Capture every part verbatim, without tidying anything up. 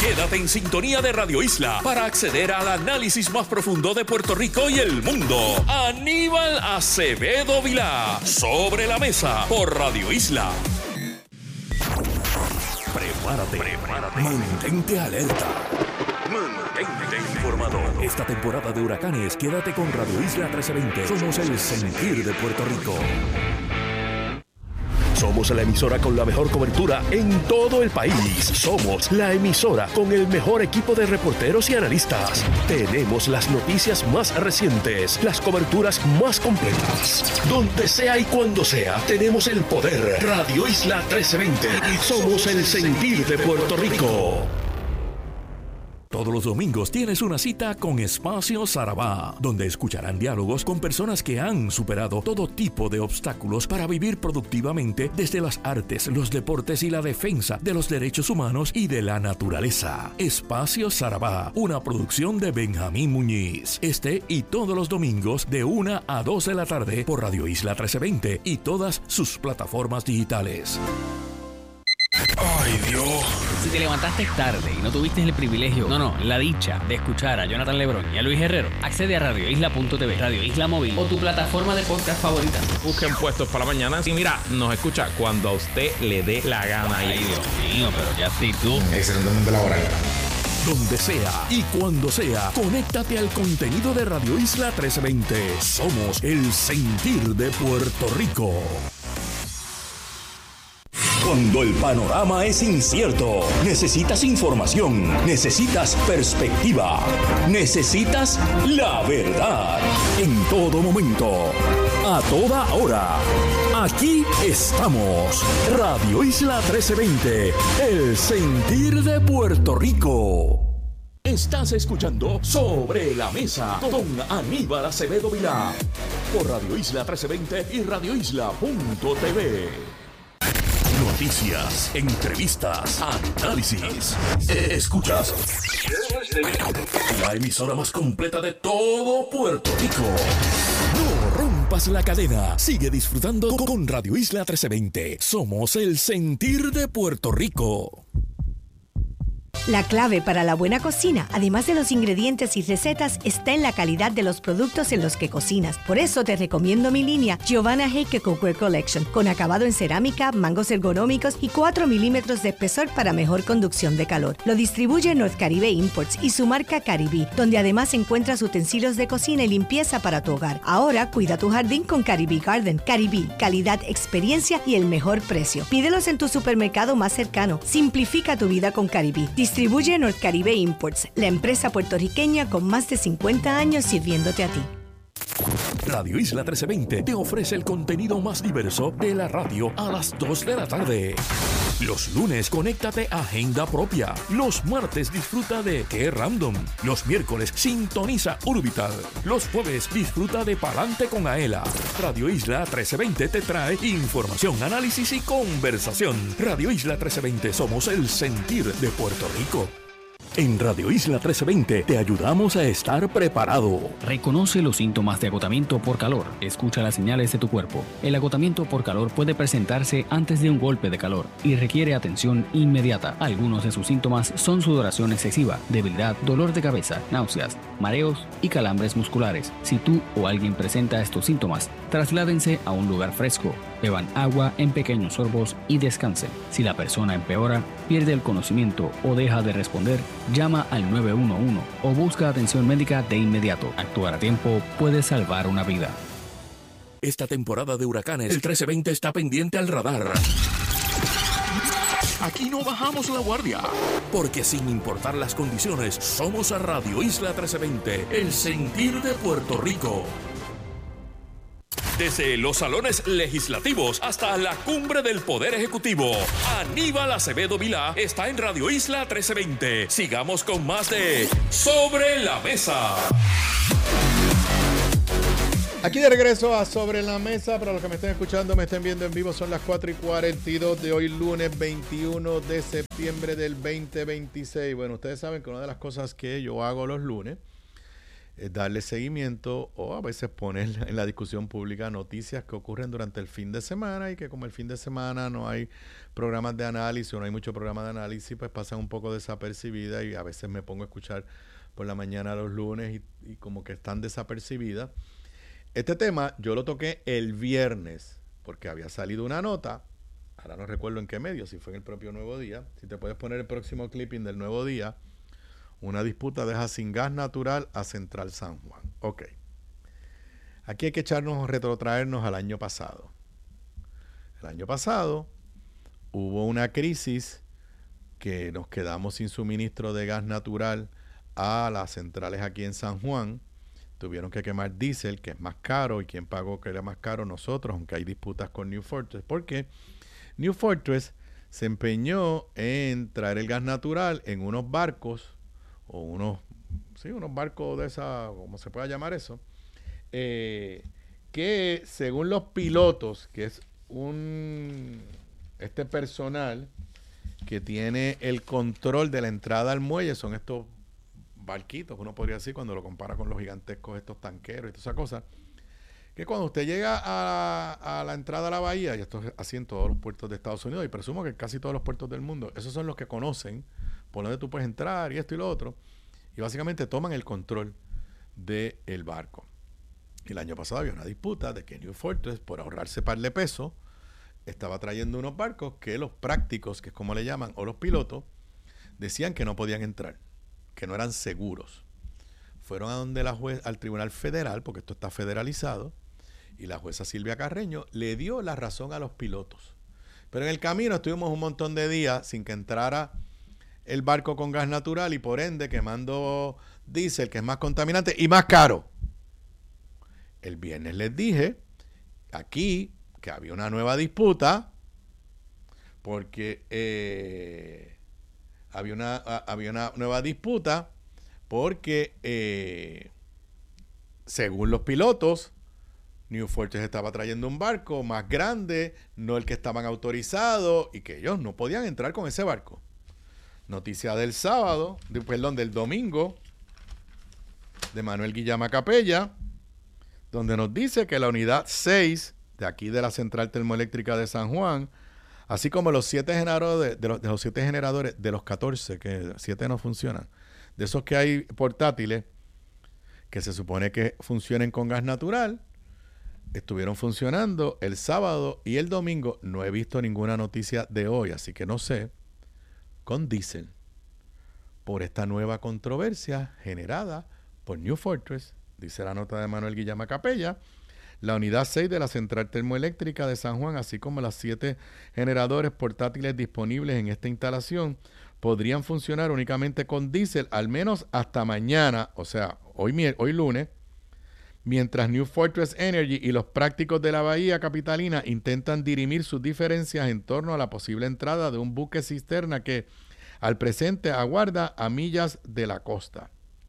Quédate en sintonía de Radio Isla para acceder al análisis más profundo de Puerto Rico y el mundo. Aníbal Acevedo Vilá, Sobre la Mesa, por Radio Isla. Prepárate, prepárate. Mantente alerta. Mantente informado. Esta temporada de huracanes, quédate con Radio Isla trece veinte. Somos el sentir de Puerto Rico. Somos la emisora con la mejor cobertura en todo el país. Somos la emisora con el mejor equipo de reporteros y analistas. Tenemos las noticias más recientes, las coberturas más completas. Donde sea y cuando sea, tenemos el poder. Radio Isla trece veinte. Somos el sentir de Puerto Rico. Todos los domingos tienes una cita con Espacio Sarabá, donde escucharán diálogos con personas que han superado todo tipo de obstáculos para vivir productivamente desde las artes, los deportes y la defensa de los derechos humanos y de la naturaleza. Espacio Sarabá, una producción de Benjamín Muñiz. Este y todos los domingos de una a dos de la tarde por Radio Isla trece veinte y todas sus plataformas digitales. ¡Ay, Dios! Si te levantaste tarde y no tuviste el privilegio, no, no, la dicha de escuchar a Jonathan Lebrón y a Luis Herrero, accede a radio isla punto t v, Radio Isla Móvil o tu plataforma de podcast favorita. Busquen Puestos para la Mañana y mira, nos escucha cuando a usted le dé la gana. Ay, Dios mío, pero ya estoy tú. Excelentemente laboral. Donde sea y cuando sea, conéctate al contenido de Radio Isla trece veinte. Somos el sentir de Puerto Rico. Cuando el panorama es incierto, necesitas información, necesitas perspectiva, necesitas la verdad. En todo momento, a toda hora, aquí estamos. Radio Isla trece veinte, el sentir de Puerto Rico. Estás escuchando Sobre la Mesa con Aníbal Acevedo Vilá por Radio Isla trece veinte y radio isla punto t v. Noticias, entrevistas, análisis. Escuchas la emisora más completa de todo Puerto Rico. No rompas la cadena. Sigue disfrutando con Radio Isla trece veinte. Somos el sentir de Puerto Rico. La clave para la buena cocina, además de los ingredientes y recetas, está en la calidad de los productos en los que cocinas. Por eso te recomiendo mi línea Giovanna Heike Cookware Collection, con acabado en cerámica, mangos ergonómicos y cuatro milímetros de espesor para mejor conducción de calor. Lo distribuye North Caribe Imports y su marca Caribí, donde además encuentras utensilios de cocina y limpieza para tu hogar. Ahora cuida tu jardín con Caribí Garden. Caribí, calidad, experiencia y el mejor precio. Pídelos en tu supermercado más cercano. Simplifica tu vida con Caribí. Distribuye North Caribe Imports, la empresa puertorriqueña con más de cincuenta años sirviéndote a ti. Radio Isla trece veinte te ofrece el contenido más diverso de la radio a las dos de la tarde. Los lunes, conéctate a Agenda Propia. Los martes, disfruta de Qué Random. Los miércoles, sintoniza Urbital. Los jueves, disfruta de Palante con Aela. Radio Isla trece veinte te trae información, análisis y conversación. Radio Isla trece veinte, somos el sentir de Puerto Rico. En Radio Isla trece veinte te ayudamos a estar preparado. Reconoce los síntomas de agotamiento por calor. Escucha las señales de tu cuerpo. El agotamiento por calor puede presentarse antes de un golpe de calor y requiere atención inmediata. Algunos de sus síntomas son sudoración excesiva, debilidad, dolor de cabeza, náuseas, mareos y calambres musculares. Si tú o alguien presenta estos síntomas, trasládense a un lugar fresco. Beban agua en pequeños sorbos y descansen. Si la persona empeora, pierde el conocimiento o deja de responder, llama al nueve uno uno o busca atención médica de inmediato. Actuar a tiempo puede salvar una vida. Esta temporada de huracanes, el trece veinte está pendiente al radar. Aquí no bajamos la guardia, porque sin importar las condiciones, somos a Radio Isla trece veinte, el sentir de Puerto Rico. Desde los salones legislativos hasta la cumbre del Poder Ejecutivo, Aníbal Acevedo Vilá está en Radio Isla trece veinte. Sigamos con más de Sobre la Mesa. Aquí de regreso a Sobre la Mesa. Para los que me estén escuchando, me estén viendo en vivo, son las cuatro y cuarenta y dos de hoy, lunes veintiuno de septiembre del veinte veintiséis. Bueno, ustedes saben que una de las cosas que yo hago los lunes eh, darle seguimiento o a veces poner en la discusión pública noticias que ocurren durante el fin de semana y que como el fin de semana no hay programas de análisis o no hay mucho programa de análisis, pues pasan un poco desapercibidas y a veces me pongo a escuchar por la mañana los lunes y, y como que están desapercibidas. Este tema yo lo toqué el viernes porque había salido una nota, ahora no recuerdo en qué medio, si fue en el propio Nuevo Día, si te puedes poner el próximo clipping del Nuevo Día, una disputa deja sin gas natural a Central San Juan. Ok. Aquí hay que echarnos, retrotraernos al año pasado. El año pasado hubo una crisis que nos quedamos sin suministro de gas natural a las centrales aquí en San Juan. Tuvieron que quemar diésel, que es más caro, y quien pagó que era más caro, nosotros, aunque hay disputas con New Fortress. ¿Por qué? New Fortress se empeñó en traer el gas natural en unos barcos, o unos, sí, unos barcos de esa, ¿cómo se puede llamar eso? Eh, que según los pilotos, que es un, este personal que tiene el control de la entrada al muelle, son estos barquitos, uno podría decir cuando lo compara con los gigantescos estos tanqueros y toda esa cosa, que cuando usted llega a, a la entrada a la bahía, y esto es así en todos los puertos de Estados Unidos, y presumo que en casi todos los puertos del mundo, esos son los que conocen por donde tú puedes entrar y esto y lo otro, y básicamente toman el control del barco. El año pasado había una disputa de que New Fortress, por ahorrarse par de pesos, estaba trayendo unos barcos que los prácticos, que es como le llaman, o los pilotos, decían que no podían entrar, que no eran seguros. Fueron a donde la juez, al Tribunal Federal, porque esto está federalizado, y la jueza Silvia Carreño le dio la razón a los pilotos. Pero en el camino estuvimos un montón de días sin que entrara el barco con gas natural y por ende quemando diésel, que es más contaminante y más caro. El viernes les dije aquí que había una nueva disputa porque eh, había, una, a, había una nueva disputa porque eh, según los pilotos New Fortress estaba trayendo un barco más grande, no el que estaban autorizados, y que ellos no podían entrar con ese barco. Noticia del sábado, de, perdón, del domingo, de Manuel Guillama Capella, donde nos dice que la unidad seis de aquí de la Central Termoeléctrica de San Juan, así como los siete generadores, de los, de los siete generadores, de los catorce, que siete no funcionan, de esos que hay portátiles, que se supone que funcionen con gas natural, estuvieron funcionando el sábado y el domingo. No he visto ninguna noticia de hoy, así que no sé, con diésel, por esta nueva controversia generada por New Fortress, dice la nota de Manuel Guillama Capella. La unidad seis de la Central Termoeléctrica de San Juan, así como las siete generadores portátiles disponibles en esta instalación, podrían funcionar únicamente con diésel, al menos hasta mañana, o sea, hoy, hoy lunes, mientras New Fortress Energy y los prácticos de la Bahía Capitalina intentan dirimir sus diferencias en torno a la posible entrada de un buque cisterna que al presente aguarda a millas de la costa.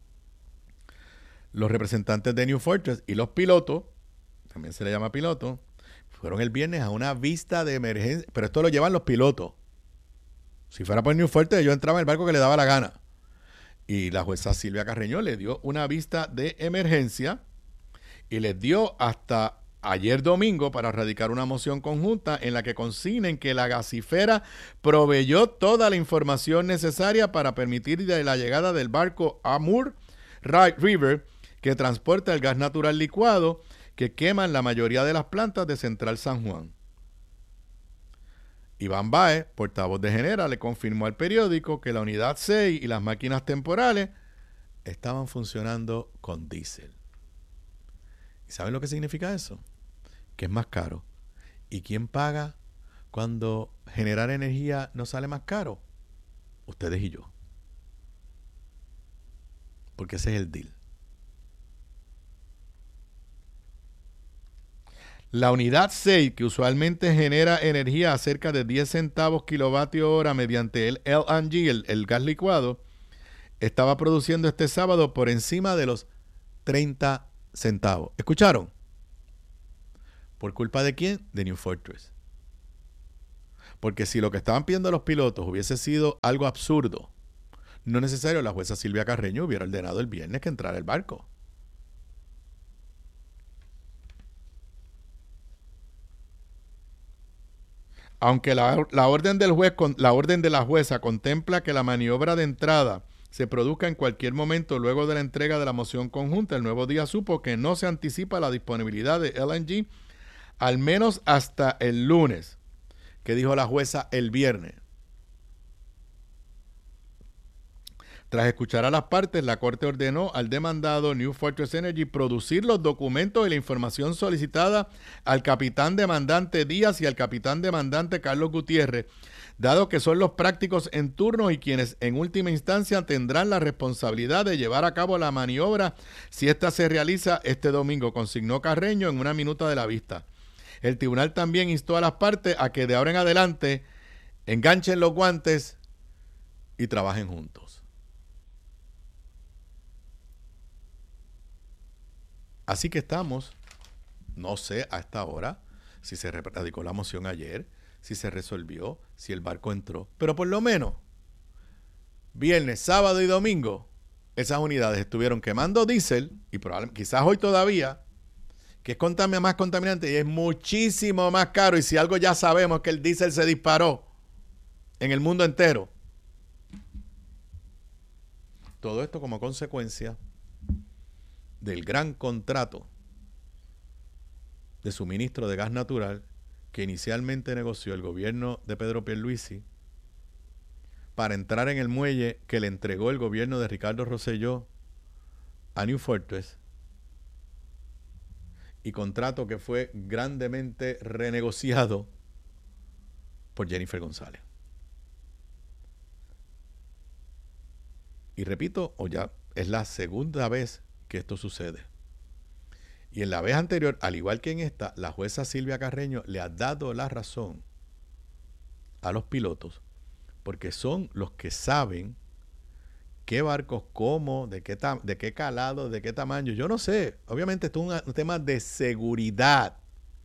Los representantes de New Fortress y los pilotos, también se le llama piloto, fueron el viernes a una vista de emergencia, pero esto lo llevan los pilotos. Si fuera por New Fortress, yo entraba en el barco que le daba la gana. Y la jueza Silvia Carreño le dio una vista de emergencia y les dio hasta ayer domingo para radicar una moción conjunta en la que consignen que la gasífera proveyó toda la información necesaria para permitir la llegada del barco Amur River, que transporta el gas natural licuado que queman la mayoría de las plantas de Central San Juan. Iván Baez, portavoz de Genera, le confirmó al periódico que la unidad seis y las máquinas temporales estaban funcionando con diésel. ¿Y saben lo que significa eso? Que es más caro. ¿Y quién paga cuando generar energía no sale más caro? Ustedes y yo. Porque ese es el deal. La unidad seis, que usualmente genera energía a cerca de diez centavos kilovatio hora mediante el L N G, el, el gas licuado, estaba produciendo este sábado por encima de los treinta centavos. ¿Escucharon? ¿Por culpa de quién? De New Fortress. Porque si lo que estaban pidiendo los pilotos hubiese sido algo absurdo, no necesario la jueza Silvia Carreño hubiera ordenado el viernes que entrara el barco. Aunque la, la orden del juez, con, la orden de la jueza contempla que la maniobra de entrada se produzca en cualquier momento luego de la entrega de la moción conjunta, el Nuevo Día supo que no se anticipa la disponibilidad de L N G al menos hasta el lunes, que dijo la jueza el viernes. Tras escuchar a las partes, la Corte ordenó al demandado New Fortress Energy producir los documentos y la información solicitada al capitán demandante Díaz y al capitán demandante Carlos Gutiérrez, dado que son los prácticos en turno y quienes en última instancia tendrán la responsabilidad de llevar a cabo la maniobra si ésta se realiza este domingo, consignó Carreño en una minuta de la vista. El tribunal también instó a las partes a que de ahora en adelante enganchen los guantes y trabajen juntos. Así que estamos, no sé a esta hora si se radicó la moción ayer, si se resolvió, si el barco entró, pero por lo menos viernes, sábado y domingo esas unidades estuvieron quemando diésel y probablemente, quizás hoy todavía, que es contam- más contaminante y es muchísimo más caro, y si algo ya sabemos que el diésel se disparó en el mundo entero. Todo esto como consecuencia del gran contrato de suministro de gas natural que inicialmente negoció el gobierno de Pedro Pierluisi para entrar en el muelle que le entregó el gobierno de Ricardo Rosselló a New Fortress, y contrato que fue grandemente renegociado por Jennifer González. Y repito, o ya es la segunda vez que esto sucede. Y en la vez anterior, al igual que en esta, la jueza Silvia Carreño le ha dado la razón a los pilotos, porque son los que saben qué barcos, cómo, de qué, ta- de qué calado, de qué tamaño. Yo no sé. Obviamente esto es un, un tema de seguridad.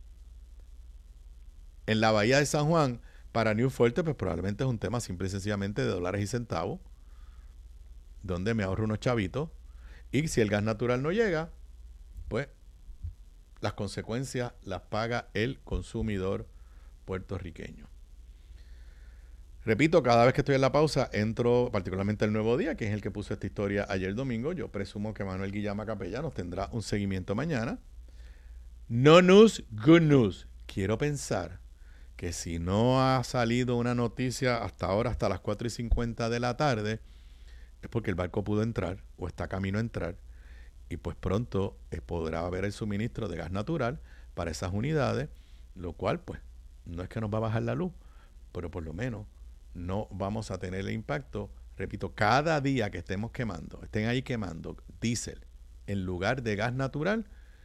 En la bahía de San Juan, para New Fortress, pues probablemente es un tema simple y sencillamente de dólares y centavos, donde me ahorro unos chavitos. Y si el gas natural no llega, pues las consecuencias las paga el consumidor puertorriqueño. Repito, cada vez que estoy en la pausa, entro particularmente el Nuevo Día, que es el que puso esta historia ayer domingo. Yo presumo que Manuel Guillama Capella nos tendrá un seguimiento mañana. No news, good news. Quiero pensar que si no ha salido una noticia hasta ahora, hasta las cuatro y cincuenta de la tarde, es porque el barco pudo entrar o está camino a entrar, y pues pronto eh, podrá haber el suministro de gas natural para esas unidades, lo cual pues no es que nos va a bajar la luz, pero por lo menos no vamos a tener el impacto. Repito, cada día que estemos quemando, estén ahí quemando diésel en lugar de gas natural,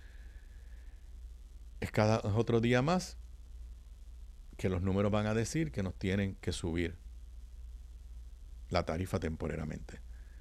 es cada otro día más que los números van a decir que nos tienen que subir la tarifa temporalmente.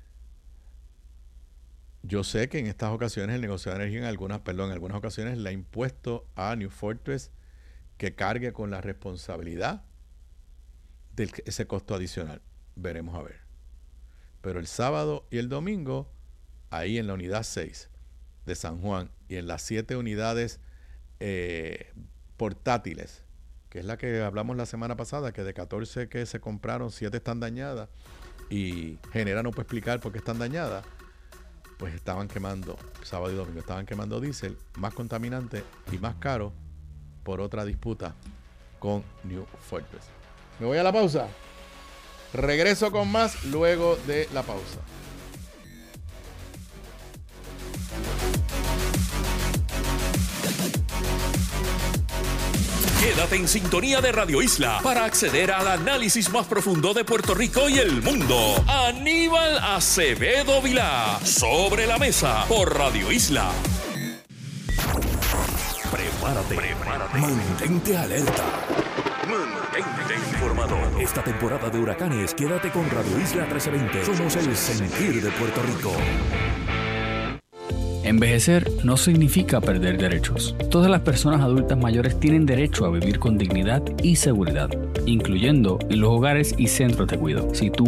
Yo sé que en estas ocasiones el negocio de energía en algunas, perdón, en algunas ocasiones le ha impuesto a New Fortress que cargue con la responsabilidad de ese costo adicional. Veremos a ver. Pero el sábado y el domingo, ahí en la unidad seis de San Juan y en las siete unidades eh, portátiles, que es la que hablamos la semana pasada, que de catorce que se compraron, siete están dañadas, y Genera no puede explicar por qué están dañadas, pues estaban quemando, sábado y domingo, estaban quemando diésel más contaminante y más caro por otra disputa con New Fortress. Me voy a la pausa. Regreso con más luego de la pausa. Quédate en sintonía de Radio Isla para acceder al análisis más profundo de Puerto Rico y el mundo. Aníbal Acevedo Vilá, Sobre la Mesa, por Radio Isla. Prepárate, prepárate. Mantente alerta. Mantente informado. Esta temporada de huracanes, quédate con Radio Isla trescientos veinte. Somos el sentir de Puerto Rico. Envejecer no significa perder derechos. Todas las personas adultas mayores tienen derecho a vivir con dignidad y seguridad, incluyendo en los hogares y centros de cuidado. Si tú